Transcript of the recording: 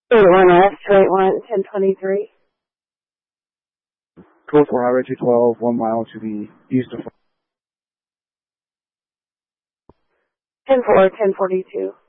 81S 281 1023. 204 Highway 212, 1 mile to the east of 10-4, 1042.